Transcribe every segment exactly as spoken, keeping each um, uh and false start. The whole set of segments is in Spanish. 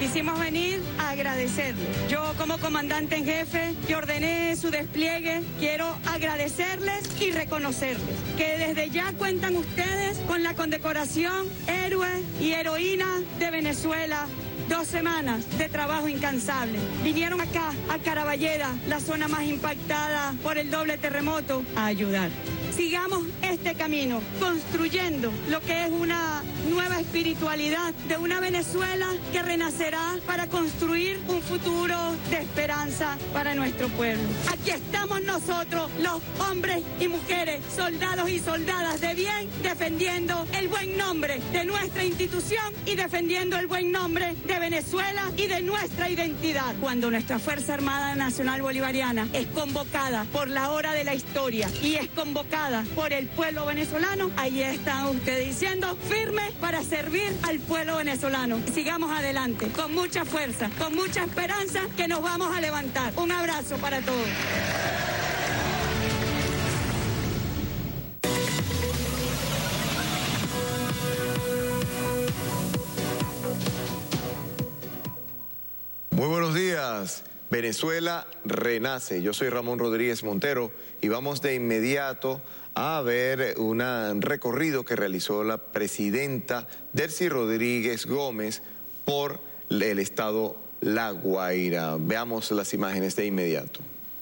Quisimos venir a agradecerle. Yo como comandante en jefe que ordené su despliegue, quiero agradecerles y reconocerles que desde ya cuentan ustedes con la condecoración Héroe y Heroína de Venezuela. Dos semanas de trabajo incansable. Vinieron acá, a Caraballeda, la zona más impactada por el doble terremoto, a ayudar. Sigamos este camino, construyendo lo que es una nueva espiritualidad de una Venezuela que renacerá para construir un futuro de esperanza para nuestro pueblo. Aquí estamos nosotros, los hombres y mujeres, soldados y soldadas de bien, defendiendo el buen nombre de nuestra institución y defendiendo el buen nombre de Venezuela y de nuestra identidad. Cuando nuestra Fuerza Armada Nacional Bolivariana es convocada por la hora de la historia y es convocada por el pueblo venezolano, ahí están ustedes diciendo firme para servir al pueblo venezolano. Sigamos adelante, con mucha fuerza, con mucha esperanza, que nos vamos a levantar. Un abrazo para todos. Muy buenos días. Venezuela renace. Yo soy Ramón Rodríguez Montero y vamos de inmediato a ver un recorrido que realizó la presidenta Delcy Rodríguez Gómez por el estado La Guaira. Veamos las imágenes de inmediato.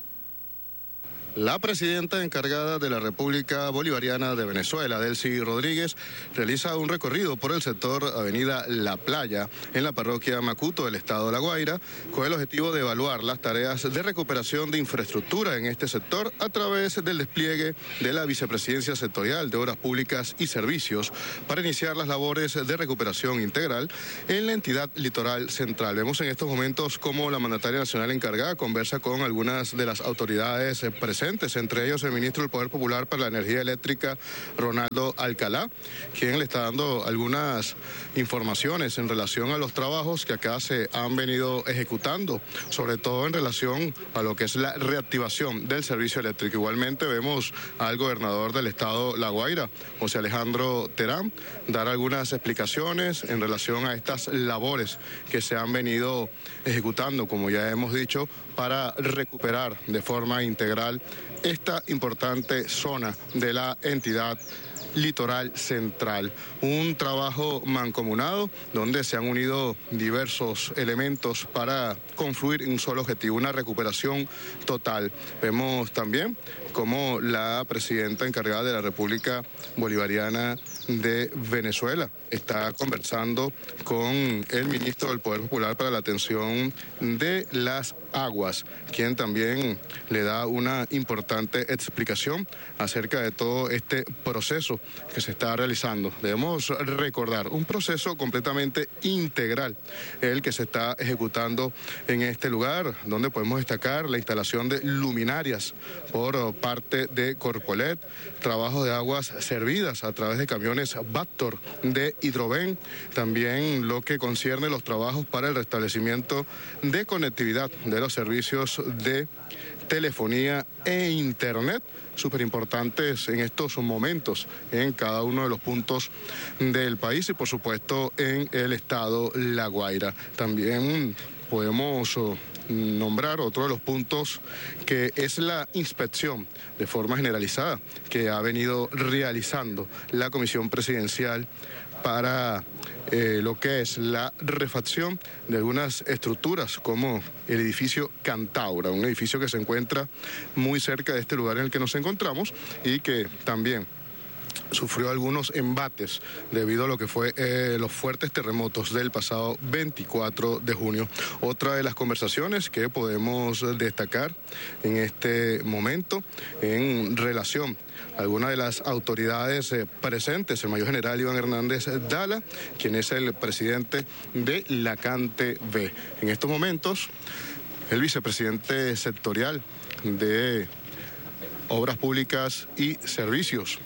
La presidenta encargada de la República Bolivariana de Venezuela, Delcy Rodríguez, realiza un recorrido por el sector Avenida La Playa, en la parroquia Macuto del estado de La Guaira, con el objetivo de evaluar las tareas de recuperación de infraestructura en este sector a través del despliegue de la Vicepresidencia Sectorial de Obras Públicas y Servicios para iniciar las labores de recuperación integral en la entidad litoral central. Vemos en estos momentos cómo la mandataria nacional encargada conversa con algunas de las autoridades presentes, entre ellos el ministro del Poder Popular para la Energía Eléctrica, Ronaldo Alcalá, quien le está dando algunas informaciones en relación a los trabajos que acá se han venido ejecutando, sobre todo en relación a lo que es la reactivación del servicio eléctrico. Igualmente vemos al gobernador del estado La Guaira, José Alejandro Terán, dar algunas explicaciones en relación a estas labores que se han venido ejecutando, como ya hemos dicho, para recuperar de forma integral esta importante zona de la entidad litoral central. Un trabajo mancomunado donde se han unido diversos elementos para confluir en un solo objetivo, una recuperación total. Vemos también cómo la presidenta encargada de la República Bolivariana de Venezuela está conversando con el ministro del Poder Popular para la atención de las aguas, quien también le da una importante explicación acerca de todo este proceso que se está realizando. Debemos recordar, un proceso completamente integral, el que se está ejecutando en este lugar, donde podemos destacar la instalación de luminarias por parte de Corpolet, trabajos de aguas servidas a través de camiones Vactor de Hidroven, también lo que concierne los trabajos para el restablecimiento de conectividad de los servicios de telefonía e internet, súper importantes en estos momentos en cada uno de los puntos del país y por supuesto en el estado La Guaira. También podemos nombrar otro de los puntos, que es la inspección de forma generalizada que ha venido realizando la Comisión Presidencial para eh, lo que es la refacción de algunas estructuras como el edificio Cantaura, un edificio que se encuentra muy cerca de este lugar en el que nos encontramos y que también sufrió algunos embates debido a lo que fue eh, los fuertes terremotos del pasado veinticuatro de junio. Otra de las conversaciones que podemos destacar en este momento en relación a algunas de las autoridades eh, presentes, el mayor general Iván Hernández Dala, quien es el presidente de la Cante B. En estos momentos, el vicepresidente sectorial de Obras Públicas y Servicios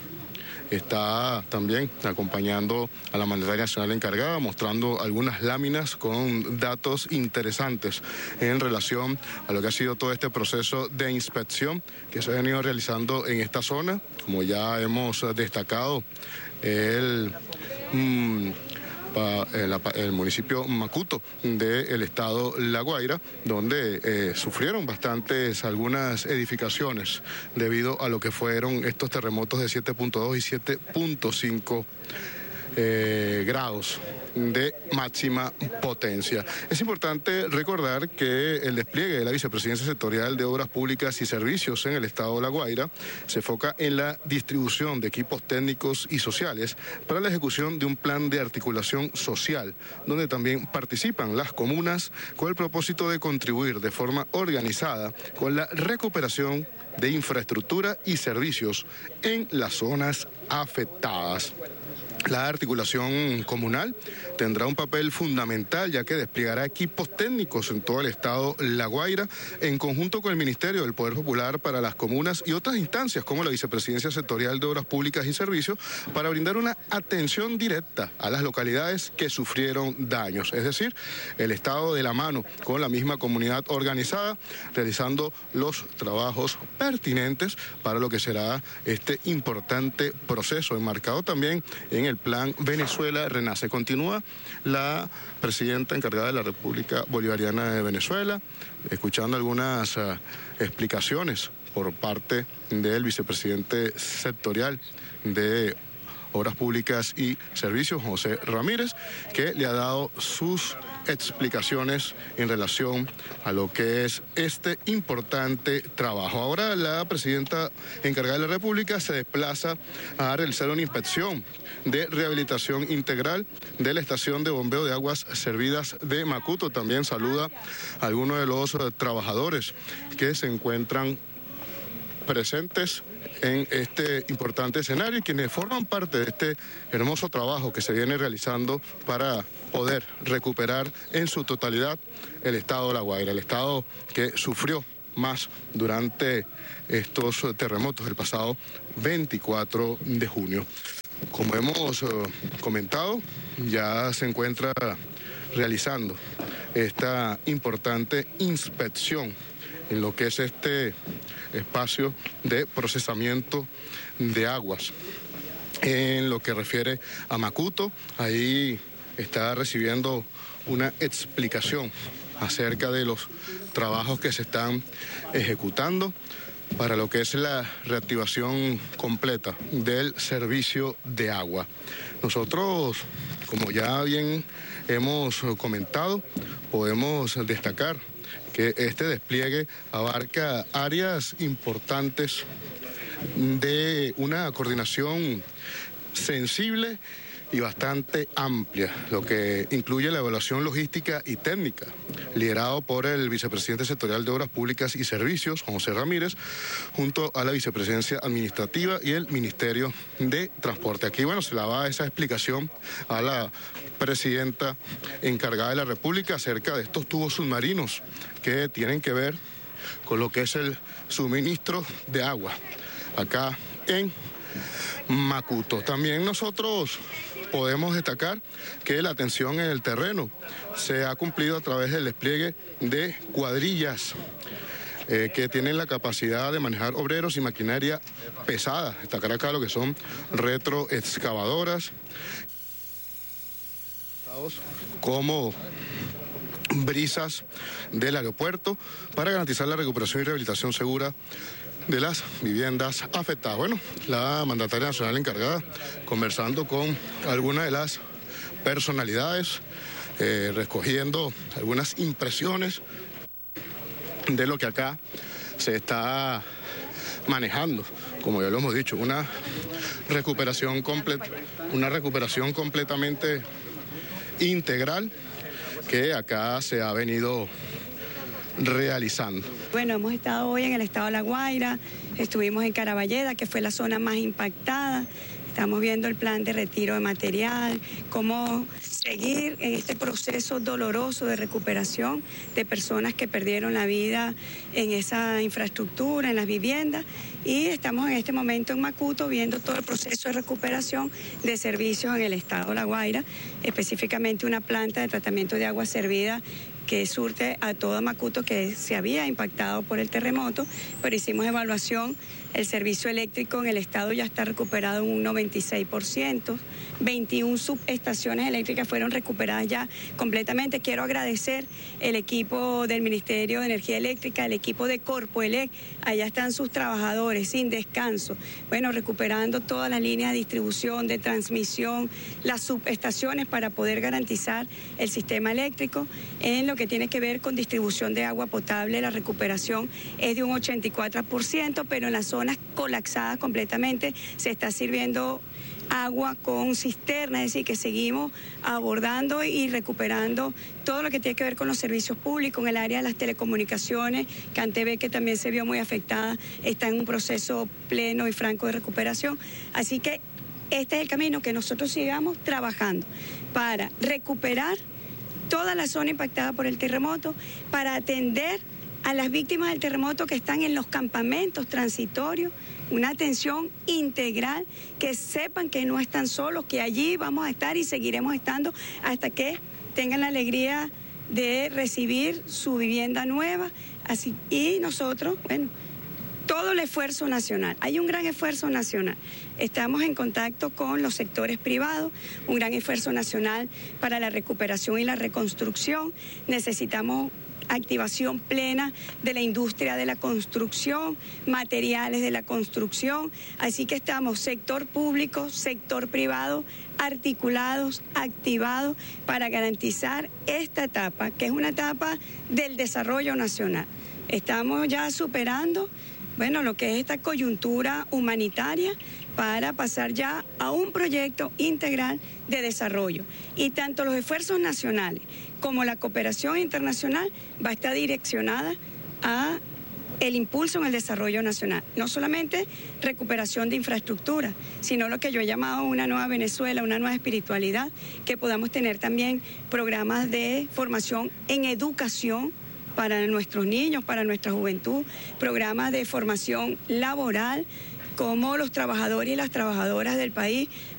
está también acompañando a la mandataria nacional encargada, mostrando algunas láminas con datos interesantes en relación a lo que ha sido todo este proceso de inspección que se ha venido realizando en esta zona. Como ya hemos destacado, el mmm, el, el municipio Macuto del estado La Guaira, donde eh, sufrieron bastantes algunas edificaciones debido a lo que fueron estos terremotos de siete punto dos y siete punto cinco eh, grados de máxima potencia. Es importante recordar que el despliegue de la Vicepresidencia Sectorial de Obras Públicas y Servicios en el estado de La Guaira se enfoca en la distribución de equipos técnicos y sociales para la ejecución de un plan de articulación social, donde también participan las comunas con el propósito de contribuir de forma organizada con la recuperación de infraestructura y servicios en las zonas afectadas. La articulación comunal tendrá un papel fundamental, ya que desplegará equipos técnicos en todo el estado La Guaira, en conjunto con el Ministerio del Poder Popular para las comunas y otras instancias como la Vicepresidencia Sectorial de Obras Públicas y Servicios, para brindar una atención directa a las localidades que sufrieron daños. Es decir, el Estado de la mano con la misma comunidad organizada, realizando los trabajos pertinentes para lo que será este importante proceso, enmarcado también en el Plan Venezuela Renace. Continúa la presidenta encargada de la República Bolivariana de Venezuela, escuchando algunas uh, explicaciones por parte del vicepresidente sectorial de Obras Públicas y Servicios, José Ramírez, que le ha dado sus explicaciones en relación a lo que es este importante trabajo. Ahora la presidenta encargada de la República se desplaza a realizar una inspección de rehabilitación integral de la estación de bombeo de aguas servidas de Macuto. También saluda a algunos de los uh, trabajadores que se encuentran presentes en este importante escenario y quienes forman parte de este hermoso trabajo que se viene realizando para poder recuperar en su totalidad el estado de La Guaira, el estado que sufrió más durante estos terremotos el pasado veinticuatro de junio. Como hemos uh, comentado, ya se encuentra realizando esta importante inspección en lo que es este espacio de procesamiento de aguas. En lo que refiere a Macuto, ahí está recibiendo una explicación acerca de los trabajos que se están ejecutando para lo que es la reactivación completa del servicio de agua. Nosotros, como ya bien hemos comentado, podemos destacar que este despliegue abarca áreas importantes de una coordinación sensible y bastante amplia, lo que incluye la evaluación logística y técnica, liderado por el vicepresidente sectorial de Obras Públicas y Servicios, José Ramírez, junto a la vicepresidencia administrativa y el Ministerio de Transporte. Aquí, bueno, se le va esa explicación a la presidenta encargada de la República acerca de estos tubos submarinos que tienen que ver con lo que es el suministro de agua acá en Macuto. También nosotros podemos destacar que la atención en el terreno se ha cumplido a través del despliegue de cuadrillas eh, que tienen la capacidad de manejar obreros y maquinaria pesada. Destacar acá lo que son retroexcavadoras, como brisas del aeropuerto, para garantizar la recuperación y rehabilitación segura de las viviendas afectadas. Bueno, la mandataria nacional encargada conversando con algunas de las personalidades, eh, recogiendo algunas impresiones de lo que acá se está manejando. Como ya lo hemos dicho, una recuperación completa, una recuperación completamente integral que acá se ha venido realizando. Bueno, hemos estado hoy en el estado de La Guaira, estuvimos en Caraballeda, que fue la zona más impactada. Estamos viendo el plan de retiro de material, cómo seguir en este proceso doloroso de recuperación de personas que perdieron la vida en esa infraestructura, en las viviendas. Y estamos en este momento en Macuto viendo todo el proceso de recuperación de servicios en el estado de La Guaira, específicamente una planta de tratamiento de agua servida que que surte a toda Macuto, que se había impactado por el terremoto, pero hicimos evaluación. El servicio eléctrico en el estado ya está recuperado en un noventa y seis por ciento. veintiuna subestaciones eléctricas fueron recuperadas ya completamente. Quiero agradecer el equipo del Ministerio de Energía Eléctrica, el equipo de Corpoelec. Allá están sus trabajadores sin descanso. Bueno, recuperando todas las líneas de distribución, de transmisión, las subestaciones para poder garantizar el sistema eléctrico. En lo que tiene que ver con distribución de agua potable, la recuperación es de un ochenta y cuatro por ciento, pero en las zonas colapsadas completamente se está sirviendo agua con cisterna, es decir, que seguimos abordando y recuperando todo lo que tiene que ver con los servicios públicos. En el área de las telecomunicaciones, CanTV, que también se vio muy afectada, está en un proceso pleno y franco de recuperación. Así que este es el camino, que nosotros sigamos trabajando para recuperar toda la zona impactada por el terremoto, para atender a las víctimas del terremoto que están en los campamentos transitorios, una atención integral, que sepan que no están solos, que allí vamos a estar y seguiremos estando hasta que tengan la alegría de recibir su vivienda nueva. Así, y nosotros, bueno, todo el esfuerzo nacional, hay un gran esfuerzo nacional. Estamos en contacto con los sectores privados, un gran esfuerzo nacional para la recuperación y la reconstrucción. Necesitamos activación plena de la industria de la construcción, materiales de la construcción, así que estamos sector público, sector privado, articulados, activados para garantizar esta etapa, que es una etapa del desarrollo nacional. Estamos ya superando, bueno, lo que es esta coyuntura humanitaria para pasar ya a un proyecto integral de desarrollo. Y tanto los esfuerzos nacionales como la cooperación internacional va a estar direccionada a el impulso en el desarrollo nacional. No solamente recuperación de infraestructura, sino lo que yo he llamado una nueva Venezuela, una nueva espiritualidad, que podamos tener también programas de formación en educación para nuestros niños, para nuestra juventud, programas de formación laboral, como los trabajadores y las trabajadoras del país